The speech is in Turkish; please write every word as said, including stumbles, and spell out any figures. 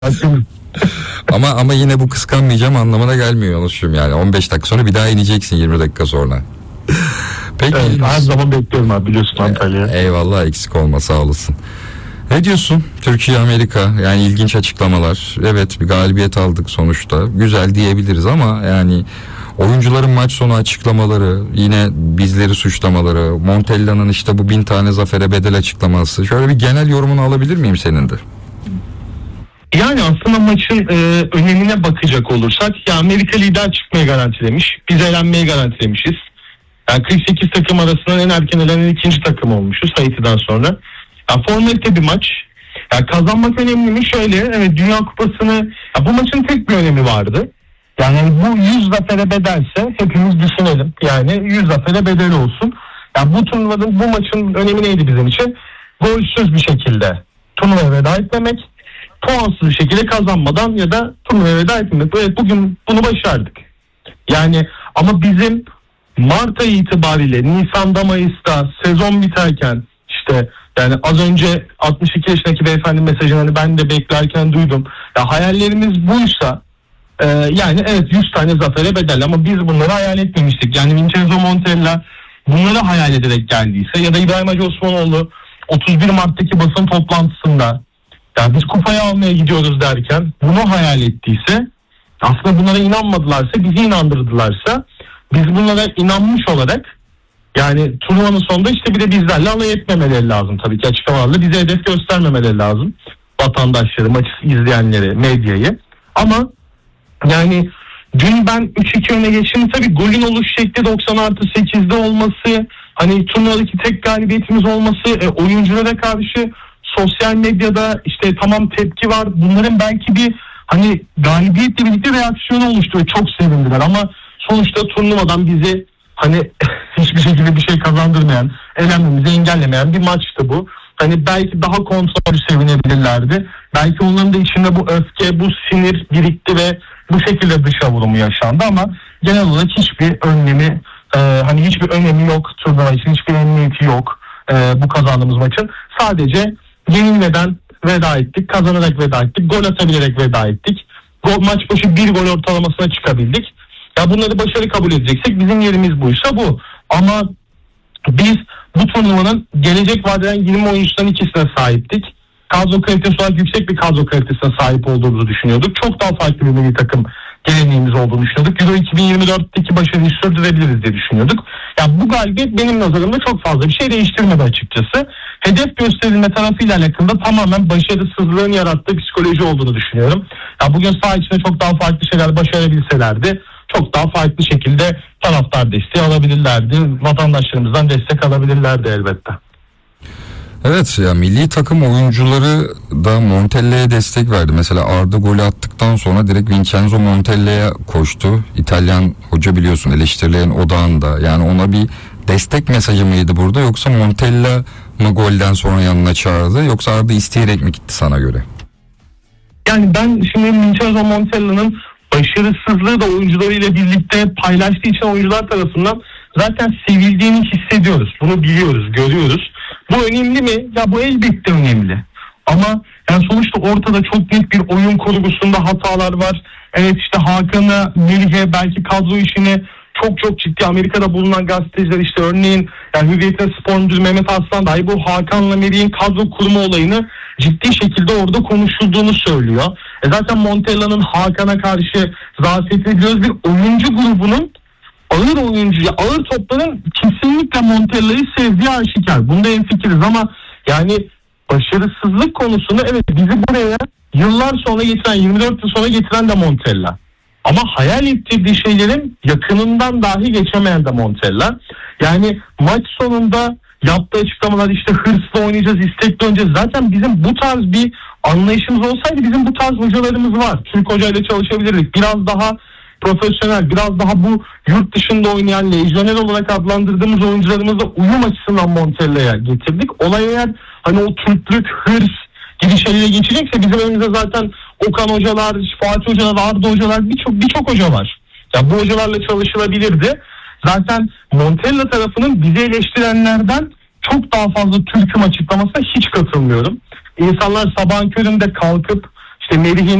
ama ama yine bu kıskanmayacağım anlamına gelmiyor Yunus'cum yani. on beş dakika sonra bir daha ineceksin yirmi dakika sonra. Peki. Evet, her zaman bekliyorum abi, biliyorsun Antalya'ya. Eyvallah, eksik olma, sağ olasın. Ne diyorsun? Türkiye Amerika, yani ilginç açıklamalar. Evet, bir galibiyet aldık sonuçta. Güzel diyebiliriz ama yani oyuncuların maç sonu açıklamaları, yine bizleri suçlamaları, Montella'nın işte bu bin tane zafere bedel açıklaması. Şöyle bir genel yorumunu alabilir miyim senin de? Yani aslında maçın e, önemine bakacak olursak, ya Amerika lider çıkmayı garantilemiş. Biz elenmeyi garantilemişiz. Yani kırk sekiz takım arasından en erken elenen ikinci takım olmuşuz Haiti'den sonra. Ya formalite bir maç. Ya kazanmak önemli mi? Şöyle, evet, Dünya Kupası'nı, ya bu maçın tek bir önemi vardı. Yani bu yüz zafere bedelse hepimiz düşünelim. Yani yüz zafere bedel olsun. Ya bu turnuvanın, bu maçın önemi neydi bizim için? Golsüz bir şekilde turnuvaya veda etmemek, puansız bir şekilde kazanmadan ya da turnuvaya veda etmemek. Evet, bugün bunu başardık. Yani ama bizim Mart ayı itibariyle, Nisan'da, Mayıs'ta sezon biterken, işte yani az önce altmış iki yaşındaki beyefendi mesajını hani ben de beklerken duydum. Ya hayallerimiz buysa e, yani evet, yüz tane zafere bedel, ama biz bunları hayal etmemiştik. Yani Vincenzo Montella bunları hayal ederek geldiyse ya da İbrahim Hacı Osmanoğlu otuz bir Mart'taki basın toplantısında ya biz kupayı almaya gidiyoruz derken bunu hayal ettiyse, aslında bunlara inanmadılarsa, bizi inandırdılarsa, biz bunlara inanmış olarak yani turnuvanın sonunda işte bir de bizlerle alay etmemeleri lazım tabii ki, açıklamalarla bize hedef göstermemeleri lazım vatandaşları, maçı izleyenleri, medyayı. Ama yani dün ben üç iki öne geçtim, tabii golün oluş şekli doksan artı sekizde olması, hani turnuvadaki tek galibiyetimiz olması, e, oyunculara karşı sosyal medyada işte tamam tepki var, bunların belki bir hani galibiyetle birlikte reaksiyonu oluştu ve çok sevindiler, ama sonuçta turnuvadan bizi hani hiçbir şekilde bir şey kazandırmayan, elenmemizi engellemeyen bir maçtı bu. Hani belki daha kontrollü sevinebilirlerdi. Belki onların da içinde bu öfke, bu sinir birikti ve bu şekilde dışa vurumu yaşandı, ama genel olarak hiçbir önlemi, e, hani hiçbir önemi yok turnuva için, hiçbir emniyeti yok e, bu kazandığımız maçın. Sadece yenilmeden veda ettik, kazanarak veda ettik, gol atabilerek veda ettik. Gol, maç başı bir gol ortalamasına çıkabildik. Ya bunları başarı kabul edeceksek bizim yerimiz buysa bu. Ama biz bu turnuvanın gelecek vadeden yirmi oyuncudan ikisine sahiptik. Kadro kalitesi olarak yüksek bir kadro kalitesine sahip olduğumuzu düşünüyorduk. Çok daha farklı bir milli takım geleneğimiz olduğunu düşünüyorduk. Euro iki bin yirmi dörtteki başarıyı sürdürebiliriz diye düşünüyorduk. Ya bu galibiyet benim nazarımda çok fazla bir şey değiştirmedi açıkçası. Hedef gösterilme tarafıyla alakalı da tamamen başarısızlığın yarattığı psikoloji olduğunu düşünüyorum. Ya bugün saha içinde çok daha farklı şeyler başarabilselerdi, çok daha farklı şekilde taraftar desteği alabilirlerdi. Vatandaşlarımızdan destek alabilirlerdi elbette. Evet ya, milli takım oyuncuları da Montella'ya destek verdi. Mesela Arda golü attıktan sonra direkt Vincenzo Montella'ya koştu. İtalyan hoca, biliyorsun, eleştirilerin odağında. Yani ona bir destek mesajı mıydı burada, yoksa Montella mı golden sonra yanına çağırdı, yoksa Arda isteyerek mi gitti sana göre? Yani ben şimdi Vincenzo Montella'nın başarısızlığı da oyuncularıyla birlikte paylaştığı için oyuncular tarafından zaten sevildiğini hissediyoruz. Bunu biliyoruz, görüyoruz. Bu önemli mi? Ya bu elbette önemli. Ama yani sonuçta ortada çok büyük bir oyun kurgusunda hatalar var. Evet, işte Hakan'a, Melih'e, belki kadro işini çok çok ciddi Amerika'da bulunan gazeteciler, işte örneğin yani Hürriyet'in spor müdürü Mehmet Aslan dahi bu Hakan'la Melih'in kadro kurma olayını ciddi şekilde orada konuşulduğunu söylüyor. E zaten Montella'nın Hakan'a karşı zafiyetini biliyoruz. Bir oyuncu grubunun ağır oyuncu, ağır topların kesinlikle Montella'yı sevdiği aşikar. Bunda hemfikiriz, ama yani başarısızlık konusunda evet, bizi buraya yıllar sonra getiren, yirmi dört yıl sonra getiren de Montella. Ama hayal ettirdiği şeylerin yakınından dahi geçemeyen de Montella. Yani maç sonunda yaptığı açıklamalar, işte hırsla oynayacağız, istekli oynayacağız. Zaten bizim bu tarz bir anlayışımız olsaydı bizim bu tarz hocalarımız var. Türk hocayla çalışabilirdik. Biraz daha profesyonel, biraz daha bu yurt dışında oynayan, lejyoner olarak adlandırdığımız oyuncularımızla uyum açısından Montella'ya getirdik. Olay eğer hani o Türklük, hırs gibi şeylere geçecekse bizim önümüzde zaten Okan hocalar, Fatih hocalar, Arda hocalar, birçok birçok hoca var. Ya bu hocalarla çalışılabilirdi. Zaten Montella tarafının bizi eleştirenlerden çok daha fazla Türk'üm açıklamasına hiç katılmıyorum. İnsanlar sabahın köründe kalkıp İşte Merih'in